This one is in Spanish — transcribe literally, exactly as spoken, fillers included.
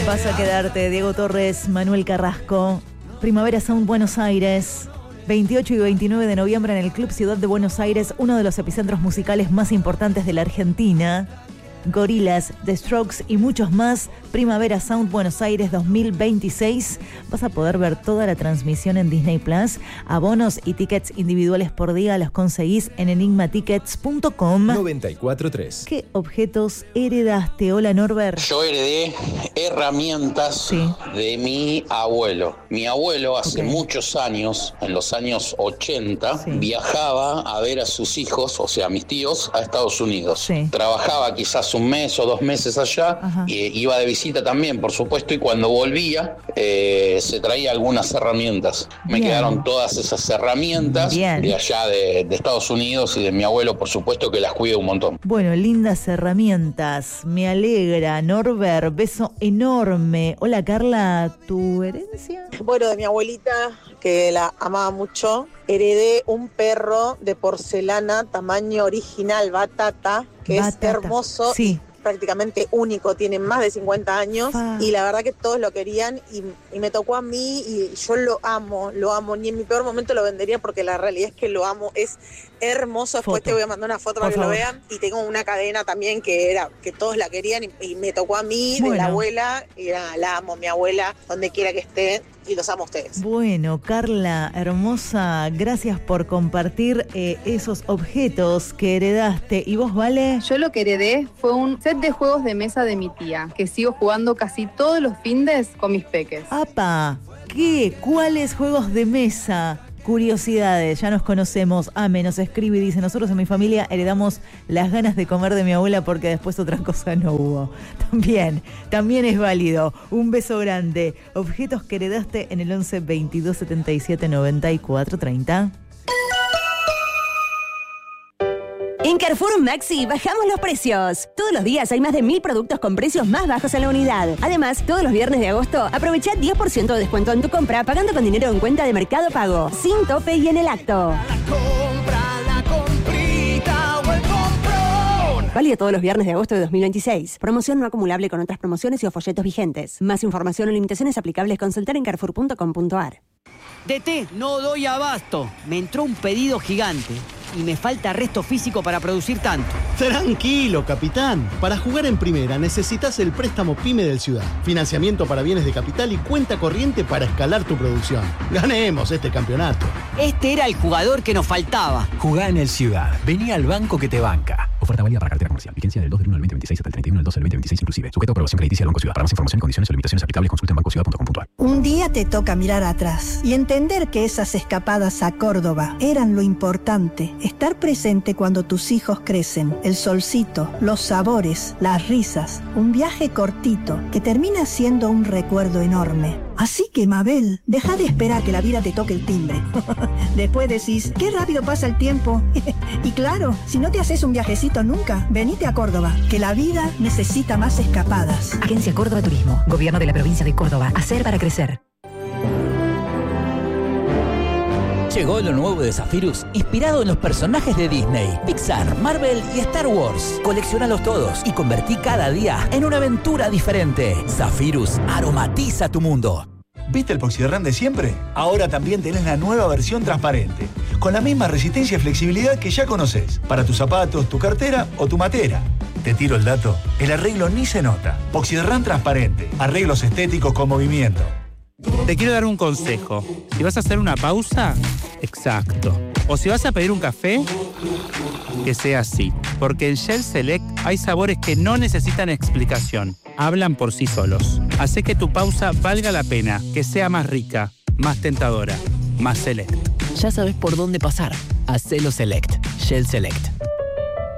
Vas a quedarte, Diego Torres, Manuel Carrasco. Primavera Sound Buenos Aires, veintiocho y veintinueve de noviembre en el Club Ciudad de Buenos Aires, uno de los epicentros musicales más importantes de la Argentina. Gorillaz, The Strokes y muchos más. Primavera Sound Buenos Aires dos mil veintiséis. Vas a poder ver toda la transmisión en Disney Plus. Abonos y tickets individuales por día los conseguís en enigma tickets punto com. noventa y cuatro tres. ¿Qué objetos heredaste? Hola, Norbert. Yo heredé herramientas sí. de mi abuelo. Mi abuelo hace okay. muchos años, en los años ochenta, sí. viajaba a ver a sus hijos, o sea, a mis tíos, a Estados Unidos. Sí. Trabajaba quizás un mes o dos meses allá, y iba de visita también, por supuesto, y cuando volvía eh, se traía algunas herramientas. Me Bien. quedaron todas esas herramientas Bien. de allá de, de Estados Unidos y de mi abuelo, por supuesto, que las cuido un montón. Bueno, lindas herramientas, me alegra. Norbert, beso enorme. Hola, Carla, ¿tu herencia? Bueno, de mi abuelita, que la amaba mucho, heredé un perro de porcelana tamaño original, Batata, que Batata. es hermoso, sí. prácticamente único, tiene más de cincuenta años ah. y la verdad que todos lo querían y, y me tocó a mí y yo lo amo, lo amo, ni en mi peor momento lo vendería porque la realidad es que lo amo, es hermoso. Después foto. te voy a mandar una foto para que lo vean. Y tengo una cadena también que era que todos la querían y, y me tocó a mí, bueno. de la abuela, y nada, la amo, mi abuela, donde quiera que esté, y los amo a ustedes. Bueno, Carla, hermosa, gracias por compartir eh, esos objetos que heredaste. ¿Y vos, Vale? Yo lo que heredé fue un set de juegos de mesa de mi tía, que sigo jugando casi todos los findes con mis peques. ¡Apa! ¿Qué? ¿Cuáles juegos de mesa? Curiosidades, ya nos conocemos. Ame nos escribe y dice: nosotros en mi familia heredamos las ganas de comer de mi abuela porque después otra cosa no hubo. También, también es válido. Un beso grande. Objetos que heredaste en el once veintidós setenta y siete noventa y cuatro treinta. En Carrefour Maxi bajamos los precios. Todos los días hay más de mil productos con precios más bajos en la unidad. Además, todos los viernes de agosto, aprovecha diez por ciento de descuento en tu compra pagando con dinero en cuenta de Mercado Pago, sin tope y en el acto. La compra, la comprita o el comprón. Válido todos los viernes de agosto de dos mil veintiséis. Promoción no acumulable con otras promociones y o folletos vigentes. Más información o limitaciones aplicables consultar en carrefour punto com punto a r. D T, no doy abasto. Me entró un pedido gigante y me falta resto físico para producir tanto. Tranquilo, capitán. Para jugar en primera necesitas el préstamo PYME del Ciudad. Financiamiento para bienes de capital y cuenta corriente para escalar tu producción. Ganemos este campeonato. Este era el jugador que nos faltaba. Jugá en el Ciudad. Vení al banco que te banca. Oferta válida para cartera comercial. Vigencia del dos del uno al veinte veintiséis hasta el treinta y uno del doce del veinte veintiséis inclusive. Sujeto a aprobación crediticia del Banco Ciudad. Para más información, condiciones o limitaciones aplicables, consulta en banco ciudad punto com punto a r. Un día te toca mirar atrás y entender que esas escapadas a Córdoba eran lo importante. Estar presente cuando tus hijos crecen. El solcito, los sabores, las risas. Un viaje cortito que termina siendo un recuerdo enorme. Así que, Mabel, deja de esperar que la vida te toque el timbre. Después decís, qué rápido pasa el tiempo. Y claro, si no te haces un viajecito nunca, venite a Córdoba, que la vida necesita más escapadas. Agencia Córdoba Turismo, Gobierno de la Provincia de Córdoba. Hacer para crecer. Llegó lo nuevo de Zephyrus, inspirado en los personajes de Disney, Pixar, Marvel y Star Wars. Colecciónalos todos y convertí cada día en una aventura diferente. Zephyrus aromatiza tu mundo. ¿Viste el Poxyderran de siempre? Ahora también tenés la nueva versión transparente, con la misma resistencia y flexibilidad que ya conocés, para tus zapatos, tu cartera o tu matera. Te tiro el dato, el arreglo ni se nota. Poxyderran transparente, arreglos estéticos con movimiento. Te quiero dar un consejo. Si vas a hacer una pausa, exacto. O si vas a pedir un café, que sea así. Porque en Shell Select hay sabores que no necesitan explicación. Hablan por sí solos. Hace que tu pausa valga la pena, que sea más rica, más tentadora, más Select. Ya sabes por dónde pasar. Hacelo Select. Shell Select.